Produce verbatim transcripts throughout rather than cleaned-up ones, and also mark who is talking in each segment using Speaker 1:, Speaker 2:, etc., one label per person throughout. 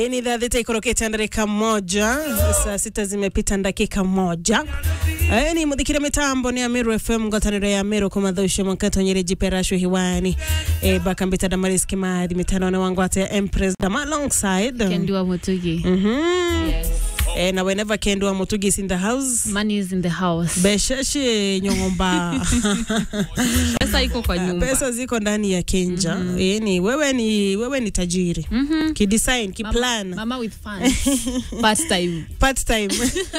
Speaker 1: Ni dha dhita ikoroketa dakika moja. Saa sita zimepita dakika moja. Ayo ni mudhikira mitambo ni Amiru F M ngotaniro ya Amiru kumadhusho mwankato nyere jiperashu hiwani. E baka mbita damaris kimadi mitano na wangu ate Empress Dama alongside
Speaker 2: Kendua Mutugi.
Speaker 1: Mhm.
Speaker 2: Yes.
Speaker 1: Eh, na whenever Kendua Mutugi is in the house,
Speaker 2: Money is in the house.
Speaker 1: Beshashi nyongomba.
Speaker 2: Pesa iko kwa nyumba.
Speaker 1: Pesa ziko ndani ya Kenja. Mm -hmm. Eh, ni wewe ni wewe ni tajiri.
Speaker 2: Mm -hmm.
Speaker 1: Ki design, ki plan.
Speaker 2: Mama, mama with fun. Part time.
Speaker 1: Part time.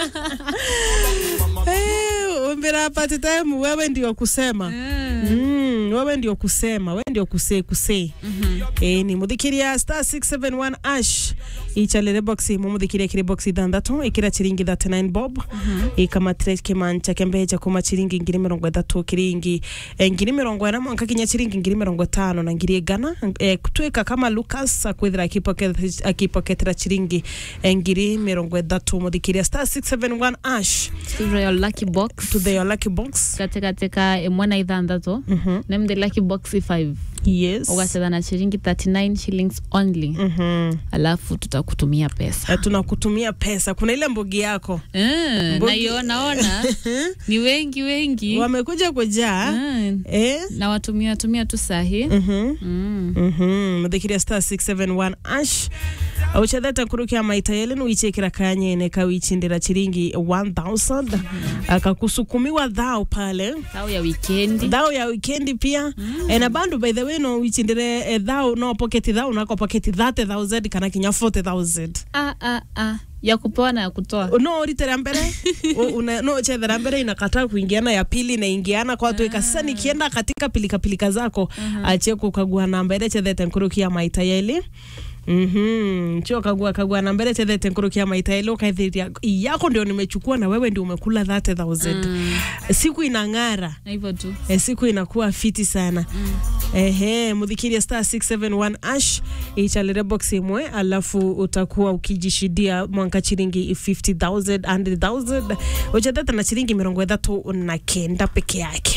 Speaker 1: Eh, umbira part time wewe ndio kusema. Mm. Mm, wewe ndio kusema, wewe ndio kuse kuse.
Speaker 2: Mhm.
Speaker 1: Eh, ni mudhikiria star six seven one ash. Ichalere boxi mudhikiria kire boxi dandato ikira chiringi thirty-nine bob.
Speaker 2: Mhm.
Speaker 1: Ikama tres kemancha kembeja kuma chiringi ngiri mirongo itatu kiringi. Ngiri mirongo ina mwanka kinya chiringi ngiri mirongo tano na ngiri gana. Eh, kutweka kama Lucas akwithira akipocket akipocketera chiringi ngiri mirongo itatu mudhikiria star six seven one ash.
Speaker 2: To your lucky box.
Speaker 1: To the lucky box.
Speaker 2: Katika teka emwana ithandato.
Speaker 1: Mhm.
Speaker 2: Name the lucky box five.
Speaker 1: Yes.
Speaker 2: Ugasema na shilingi thirty-nine shillings only.
Speaker 1: Mhm.
Speaker 2: Alafu tutakutumia pesa.
Speaker 1: Tunakutumia pesa. Kuna ile mbogi yako.
Speaker 2: Eh, na hiyo naona ni wengi wengi.
Speaker 1: Wamekuja kujaa.
Speaker 2: Mm.
Speaker 1: Eh?
Speaker 2: Na watumia tumia tu sahi.
Speaker 1: Mhm.
Speaker 2: Mm.
Speaker 1: Mhm. Mudhikiria star six seven one ash. Auchadata kurukia maita yelenu ichekira kanye neka wichindira chiringi one thousand. Akakusukumiwa dhao pale.
Speaker 2: Dhao ya weekend.
Speaker 1: Dhao ya weekend pia. Mm. E na bandu by the way no wichindire e, dhao no pocket dhao nako pocket thirty thousand kana kinya forty thousand.
Speaker 2: Ah ah ah. Ya kupewa na ya kutoa.
Speaker 1: No uritera mbere. Una no chedera mbere inakataa kuingiana ya pili na ingiana kwa watu sasa nikienda katika pilika pilika zako uh-huh. Achie kukagua namba ile chedete nkurukia maita yeli. Mhm. Chio kagua kagua namba ile chedete nkurukia maita yeli ukaithiria yako ndio nimechukua na wewe ndio umekula thirty thousand. Mm. Siku inangara.
Speaker 2: Na hivyo tu.
Speaker 1: E, siku inakuwa fiti sana. Mm. Ehe, mudhikiria star six seven one ash ichalere box imwe alafu utakuwa ukijishidia mwanka chiringi fifty thousand, one hundred thousand. Ujadata na chiringi mirongo itatu na kenda peke yake.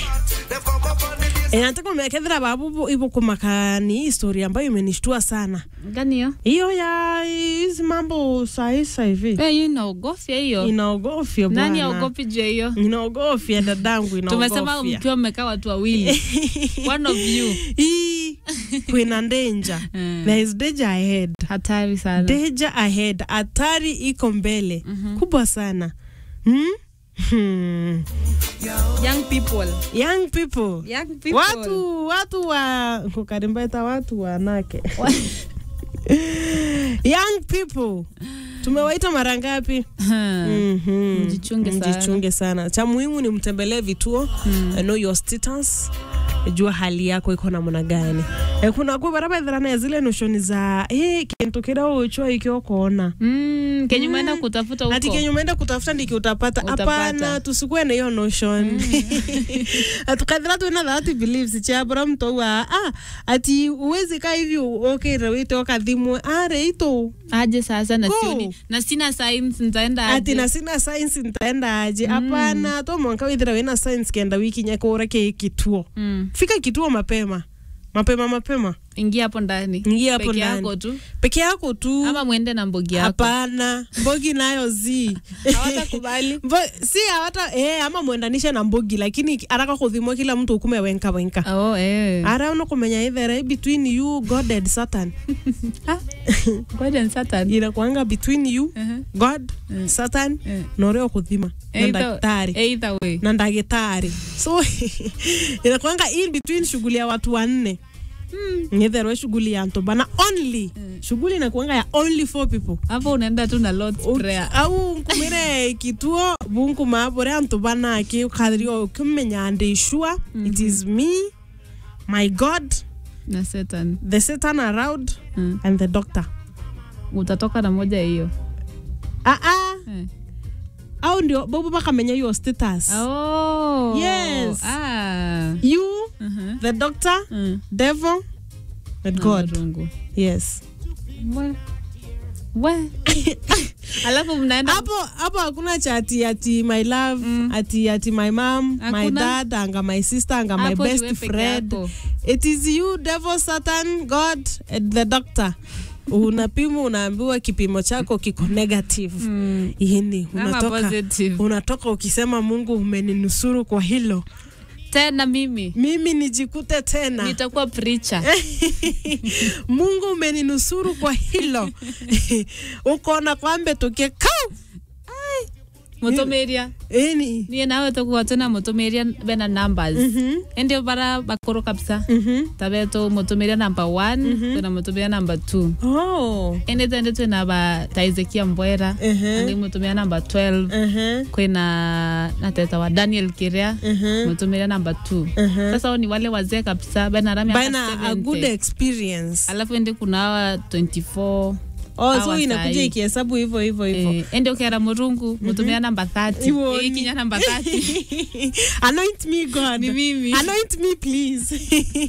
Speaker 1: E, nataka umekethira babu ipo kumakani historia ambayo imenishtua sana.
Speaker 2: Gani hiyo?
Speaker 1: Hiyo ya hizi mambo saisa hivi.
Speaker 2: Eh, hiyo inaogofya hiyo.
Speaker 1: Inaogofya bwana.
Speaker 2: Nani aogopi je hiyo?
Speaker 1: Inaogofya dadangu inaogofya.
Speaker 2: Tumesema mkiwa mmekaa watu wawili. One of you.
Speaker 1: Hii kuna danger. There is danger ahead.
Speaker 2: Hatari sana.
Speaker 1: Danger ahead. Hatari iko mbele. Mm-hmm. Kubwa sana. Hmm? Hmm.
Speaker 2: Young people.
Speaker 1: Young people.
Speaker 2: Young people.
Speaker 1: Watu watu wa kukarimbaita watu wanake. Young people. Tumewaita mara ngapi? Mhm.
Speaker 2: Mjichunge sana.
Speaker 1: Mjichunge sana. Cha muhimu ni mtembelee vituo. Hmm. Know your status. Jua hali yako iko namna gani. E, kuna kwa barabara dhana zile noshoni za eh kintu kidao ucho ikio kuona.
Speaker 2: Mm, kenye umeenda kutafuta huko.
Speaker 1: Ati kenye umeenda kutafuta ndiki utapata. Hapana, tusikue na hiyo notion. Mm. Atukadira tu na that beliefs cha Abraham to wa ah ati uwezi kai hivi okay rawito kadhimu are ito.
Speaker 2: Aje sasa na sioni na sina science nitaenda aje.
Speaker 1: Ati na sina science nitaenda aje. Hapana, mm. To mwanka withira wena science kenda wiki nyako urake kituo. Mm. Fika kituo mapema. Mapema mapema.
Speaker 2: Ingia hapo ndani.
Speaker 1: Ingia hapo ndani.
Speaker 2: Peke yako tu.
Speaker 1: Peke yako tu.
Speaker 2: Ama muende na mbogi yako.
Speaker 1: Hapana. Mbogi nayo zi.
Speaker 2: Hawatakubali.
Speaker 1: Si hawata eh ama muendanisha na mbogi lakini araka kuthimwa kila mtu hukume wenka wenka.
Speaker 2: Oh eh.
Speaker 1: Ara uno kumenya either between you God and Satan.
Speaker 2: Ha? God and Satan.
Speaker 1: Ila kuanga between you uh-huh. God uh-huh. Satan uh-huh. Noreo kuthima. Na daktari.
Speaker 2: Either way.
Speaker 1: Na daktari. So ila kuanga in between shughuli ya watu wanne. Mm. Ngedero shughuli ya Antobana only. Mm. Shughuli na kuanga ya only four people.
Speaker 2: Hapo unaenda tu na Lord's Prayer.
Speaker 1: Au kumire kituo bunku mabore Antobana ki kadrio kumenya ndishua. Mm-hmm. It is me, my God,
Speaker 2: na Satan.
Speaker 1: The Satan around mm. and the doctor.
Speaker 2: Utatoka na moja hiyo.
Speaker 1: Ah ah. Eh. Au ndio bobo baka menya your status.
Speaker 2: Oh.
Speaker 1: Yes.
Speaker 2: Ah.
Speaker 1: You, uh-huh. The doctor, mm. devil, and God.
Speaker 2: Rungu.
Speaker 1: Yes.
Speaker 2: What? What? Alafu mnaenda
Speaker 1: hapo hapo hakuna chati ati my love, mm. ati ati my mom, hakuna? My dad, anga my sister, anga my best friend. It is you, devil, Satan, God, and the doctor. unapima unaambiwa kipimo chako kiko negative. Mm. Yini unatoka unatoka ukisema Mungu umeninusuru kwa hilo.
Speaker 2: Tena mimi
Speaker 1: mimi nijikute tena
Speaker 2: nitakuwa preacher.
Speaker 1: Mungu umeninusuru kwa hilo. Ukoona kwambe tukekau
Speaker 2: Motomeria
Speaker 1: eni
Speaker 2: ni nawe to kuatana Motomeria bena numbers. Mm-hmm. Ende bara bakoro kabisa. Mm-hmm. Tabe to Motomeria number one, mm-hmm. na Motomeria number two.
Speaker 1: Oh.
Speaker 2: Ende tende to na ba Taizekia Mbwera, uh-huh. Ande Motomeria number twelve. Uh-huh. Kwena na teta wa Daniel Kirea, uh-huh. Motomeria number two. Uh-huh. Sasa ni wale wazee kabisa bena rami
Speaker 1: bena a good experience.
Speaker 2: Alafu ende kuna twenty-four.
Speaker 1: Oh, so inakuja ikihesabu hivyo hivyo hivyo.
Speaker 2: Eh, ende ukiara Murungu, Mutumia number thirty. Eh, Kinya number thirty.
Speaker 1: Anoint me God.
Speaker 2: Ni mimi.
Speaker 1: Anoint me please.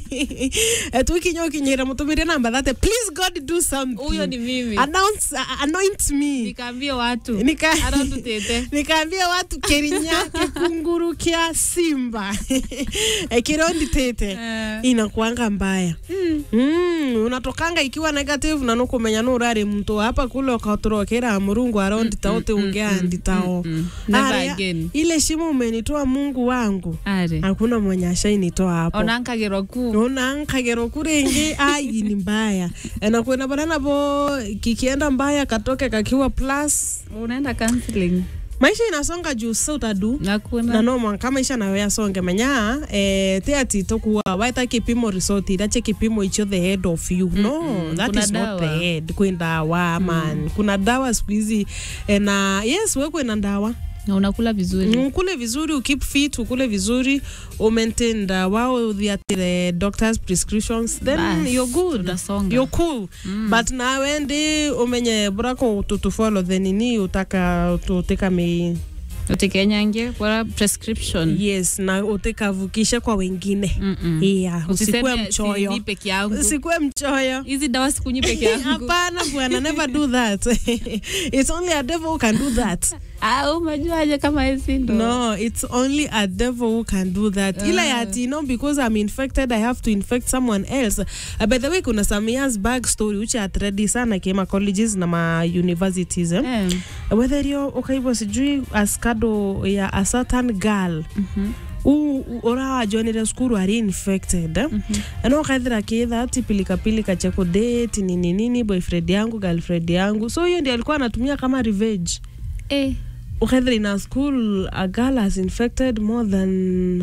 Speaker 1: Eh, tu Kinya ukinyera Mutumia number thirty. Please God do something.
Speaker 2: Huyo ni mimi.
Speaker 1: Announce, uh, anoint me.
Speaker 2: Nikaambia watu.
Speaker 1: Nika
Speaker 2: around tete.
Speaker 1: Nikaambia watu Kerinya kikunguru kia simba. Eh, kirondi tete. Uh. Inakuanga mbaya. Mm. Mm, unatokanga ikiwa negative na nuko menya no rare mtu hapa kule ukatorokera Murungu around taote ungea nditao.
Speaker 2: Never again.
Speaker 1: Ile shimo umenitoa Mungu wangu.
Speaker 2: Are.
Speaker 1: Hakuna mwenye ashainitoa hapo.
Speaker 2: Onanka geroku.
Speaker 1: Onanka geroku renge ai ni mbaya. Na kwenda banana bo kikienda mbaya katoke kakiwa plus
Speaker 2: unaenda counseling.
Speaker 1: Maisha inasonga juu sasa utadu.
Speaker 2: Nakuna.
Speaker 1: Na noma kama isha nawe yasonge menya eh teati tokuwa waita kipimo resort itache kipimo icho the head of you. No, mm-hmm. that kuna is dawa. Not the head. Kuna dawa man. Mm. Kuna dawa siku hizi eh, na yes wewe kuna dawa.
Speaker 2: Na unakula vizuri.
Speaker 1: Ukule vizuri, u keep fit, ukule vizuri, u maintain dawa the, the doctor's prescriptions, then Bas, you're good.
Speaker 2: Udasonga.
Speaker 1: You're cool. Mm. But na wende umenye brako to follow the nini utaka uteka me
Speaker 2: uteke nyange kwa prescription.
Speaker 1: Yes, na uteka vukisha kwa wengine.
Speaker 2: Mm-mm.
Speaker 1: Yeah, usikue mchoyo.
Speaker 2: Si peke yangu.
Speaker 1: Usikue mchoyo.
Speaker 2: Hizi dawa sikunyi peke yangu.
Speaker 1: Hapana bwana, never do that. It's only a devil who can do that.
Speaker 2: Ah, umajuaje kama hizi ndo?
Speaker 1: No, it's only a devil who can do that. Uh. Ila yati, you know, because I'm infected, I have to infect someone else. Uh, by the way, kuna some years back story, which are ready sana kema colleges na ma universities. Eh? Yeah. Uh, whether you're, okay, was sijui askado ya a certain girl. Mm-hmm. U ora joined school are infected. Mm-hmm. Ano kadra kidha tipilika pilika cheko date nini nini boyfriend yangu girlfriend yangu. So hiyo ndiye alikuwa anatumia kama revenge.
Speaker 2: Eh.
Speaker 1: Okay, in our school, a girl has infected more than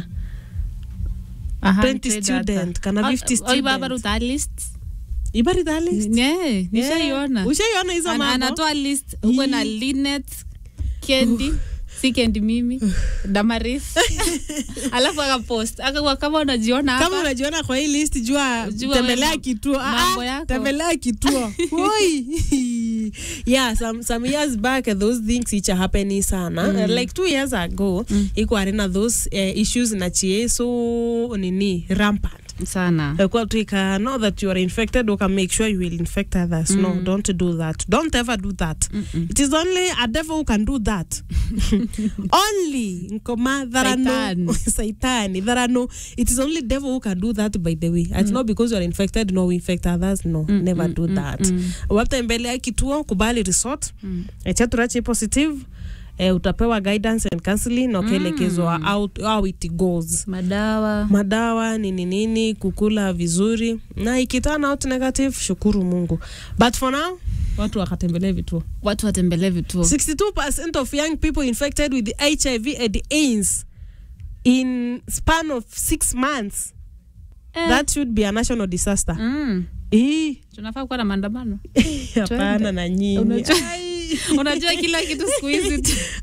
Speaker 1: twenty students. Kana fifty students.
Speaker 2: Oiba baruta list.
Speaker 1: Ibari ta list?
Speaker 2: Yeah, nishaiona.
Speaker 1: Ushaiona hizo mambo?
Speaker 2: Anatoa list. Uko na Linet, Candy, si Candy mimi, Damaris. Alafu akapost. Akawa kama unajiona hapa.
Speaker 1: Kama unajiona kwa hii list jua, jua tembelea kituo. Ah, tembelea kituo. Oi. Yeah, some some years back those things which are happening sana. Mm. Uh, like two years ago, mm. iko arena those uh, issues na chie so nini rampant.
Speaker 2: Sana.
Speaker 1: Uh, kwa tuika know that you are infected, you can make sure you will infect others. Mm. No, don't do that. Don't ever do that. Mm-mm. It is only a devil who can do that. Only nkoma there are no Satan. There are no. It is only devil who can do that. By the way, it's mm. not because you are infected. No, we infect others. No, mm, never mm, do mm, that. Wapta mbele ya kituo kubali resort. Mm. Echaturachi positive. Eh, utapewa guidance and counseling na kuelekezwa mm. out how it goes.
Speaker 2: Madawa.
Speaker 1: Madawa nini nini kukula vizuri na ikitana out negative shukuru Mungu. But for now watu wakatembelea vituo.
Speaker 2: Watu watembelee vituo.
Speaker 1: sixty-two percent of young people infected with the H I V and AIDS in span of six months. Eh. That should be a national disaster. Mm. Eh.
Speaker 2: Tunafaa kuwa na maandamano.
Speaker 1: Hapana na nyinyi.
Speaker 2: Unajua, unajua kila kitu siku hizi.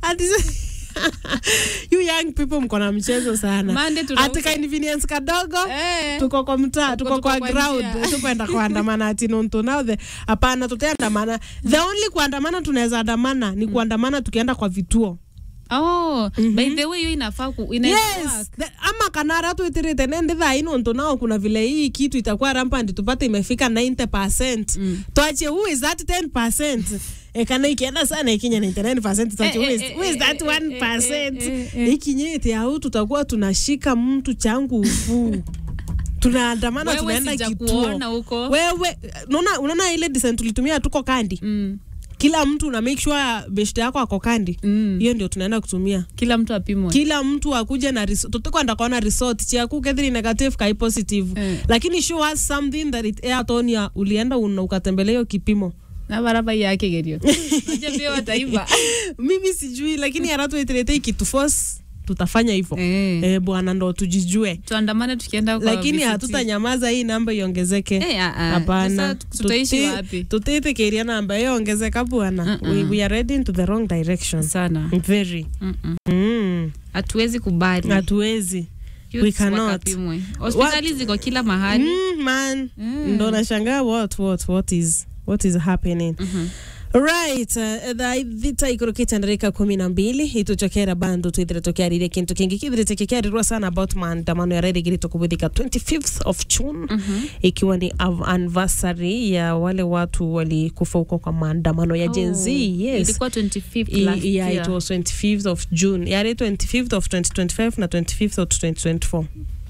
Speaker 1: You young people mko na mchezo sana. Atika inconvenience kadogo. Eh. Tuko kwa mtaa, tuko kwa ground, tukwenda kuandamana ati nonto now the hapana tutaandamana. The only kuandamana tunaweza andamana ni kuandamana tukienda kwa vituo.
Speaker 2: Oh, mm-hmm. By the way, you inafaa ku ina
Speaker 1: yes, the, ama kanara tu itirete nende dha ino nto nao kuna vile hii kitu itakuwa rampant tupate imefika ninety percent. Mm. Tuache who is that ten percent? E kana ikienda sana ikinya ninety-nine percent tuache who is, who is that one percent? Ikinyete au tutakuwa tunashika mtu changu ufu. tunaandamana tunaenda kituo. Wewe unaona unaona ile design tulitumia tuko kandi.
Speaker 2: Mm.
Speaker 1: Kila mtu na make sure beshte yako ako kandi. Hiyo mm. ndio tunaenda kutumia.
Speaker 2: Kila mtu apimwe.
Speaker 1: Kila mtu akuje na result. Tutakwenda kuona result chia ku kadri negative kai positive. Mm. Lakini show us something that it air tonia ulienda una ukatembelea hiyo kipimo.
Speaker 2: Na baraba yake gerio. Unajua pia wataiba.
Speaker 1: Mimi sijui lakini haratu itilete kitu force tutafanya hivyo. Eh, eh bwana ndo tujijue.
Speaker 2: Tuandamane tukienda kwa
Speaker 1: lakini hatutanyamaza hii namba iongezeke. Hapana.
Speaker 2: Eh, tutaishi wapi?
Speaker 1: Tutete keria namba iongezeka bwana. Uh -uh. We, we are heading into the wrong direction.
Speaker 2: Sana.
Speaker 1: Very.
Speaker 2: Mm. -mm. mm. Hatuwezi kubali.
Speaker 1: Hatuwezi. We cannot.
Speaker 2: Hospitali ziko kila mahali.
Speaker 1: Mm, man. Mm. Ndo nashangaa what what what is what is happening. Mm -hmm. Right, uh, the dhita ikurukita ndarika kumi na mbili ituchokera bando tuidhira tokea rire kintu kingi kidhira tekekea rirua sana about maandamano ya rede girito kubudhika twenty-fifth of June mm -hmm. ikiwa ni anniversary ya wale watu walikufa huko kwa maandamano ya Gen Z. Yes,
Speaker 2: ilikuwa twenty-fifth last
Speaker 1: I, yeah,
Speaker 2: year.
Speaker 1: It was twenty-fifth of June. Yari twenty-fifth of twenty twenty-five na twenty-fifth of twenty twenty-four.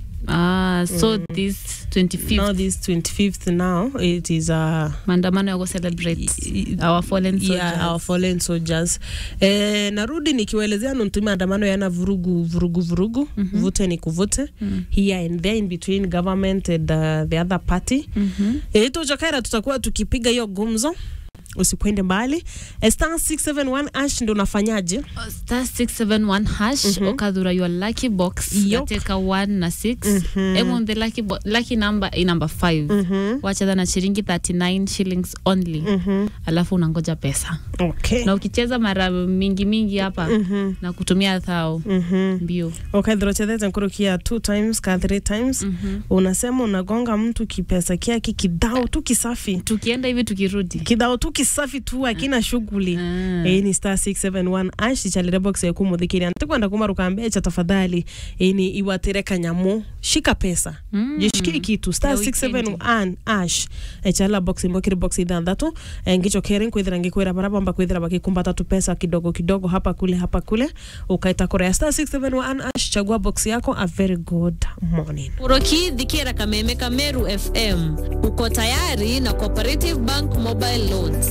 Speaker 2: Ah, so mm. this twenty-fifth.
Speaker 1: Now this twenty-fifth now, it is a... Uh,
Speaker 2: Mandamano ya go celebrate our fallen soldiers.
Speaker 1: Yeah, our fallen soldiers. Eh, narudi nikiwaelezea nuntu maandamano yana vurugu, vurugu, vurugu. Mm -hmm. Vute ni kuvute. Mm -hmm. Here and there in between government and uh, the other party. Mm -hmm. Eh, ito chakaira tutakuwa tukipiga hiyo gumzo. Usikwende mbali. Star six seven one hash ndo nafanyaje?
Speaker 2: Uh, star six seven one hash mm -hmm. Okadhura your lucky box yateka one na six. Mm -hmm. Emo on the lucky lucky number in number five. Mm -hmm. Wacha na shilingi thirty-nine shillings only. Mm -hmm. Alafu unangoja pesa.
Speaker 1: Okay.
Speaker 2: Na ukicheza mara mingi mingi hapa mm -hmm. na kutumia thao mm -hmm. mbio.
Speaker 1: Okay, drocheza nkurukia two times ka three times. Mm -hmm. Unasema unagonga mtu kipesa kiaki kidao tu kisafi.
Speaker 2: Tukienda hivi tukirudi.
Speaker 1: Kidao tu kisafi tu akina shughuli. Mm. Eh ni star six seven one ash chalere box ya kumudhikiri antakwenda kumaruka ambecha tafadhali eh ni iwatereka nyamo shika pesa. Mm. Jishiki kitu star six seven one ash e chala box mbokiri box idandatu ngicho keren kwithira ngikwira barabamba kwithira bakikumbata tu pesa kidogo kidogo hapa kule hapa kule ukaita korea star six seven one ash chagua box yako. A very good morning.
Speaker 3: Uroki dikira Kameme Kameru F M. Uko tayari na Cooperative Bank Mobile Loans.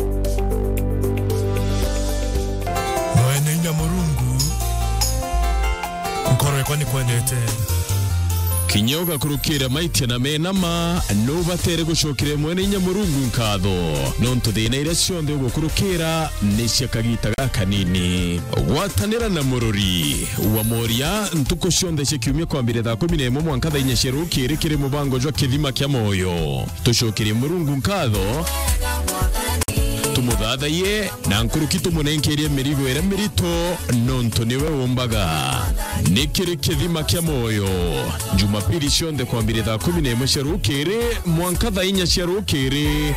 Speaker 4: Mwene Nyamurungu Nkore kwani kwendete Kinyoga kurukira maiti na menama no batere gushokire mwene Nyamurungu nkado nonto thina ire cionde ugo kurukira nisha kagita kanini watanira na mururi wa moria ntuko cionde cikiumia kwa mbere thaa kumi na imwe mwanka thaa inya cirukire kiri mubango jwa kithima kya moyo tushokire Murungu nkado tumudada ye na nkurukito munenkerie mirigo era mirito nonto niwe wumbaga nikiri kithima kya moyo Jumapili cionde kwa mbere thaa kumi na imwe cirukire mwanka thaa inya cirukire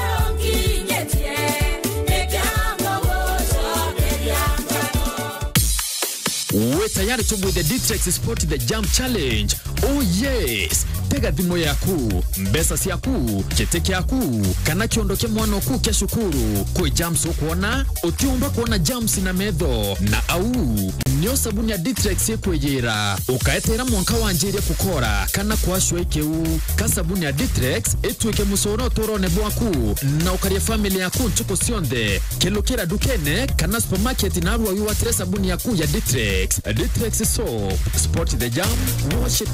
Speaker 5: Uwe tayari tubu the Ditrex Sport the Jump Challenge. Oh yes. Tega dhimo yaku, mbesa siyaku, keteke yaku, kana kiondoke mwano ku kia shukuru. Kwe jumps ukuona, utiumba kuona jumps na medho. Na au, nyo sabuni ya Ditrex ye kwejera. Ukaetera mwanka wanjiri kukora, kana kwa shweke u. Ka sabuni ya Ditrex, etuweke musoro toro nebuaku. Na ukaria family yaku nchuko sionde. Kelokera dukene, kana supermarket na aruwa yuwa tere sabuni yaku ya Ditrex. Ditrex soap, Sport the Jump, wash it.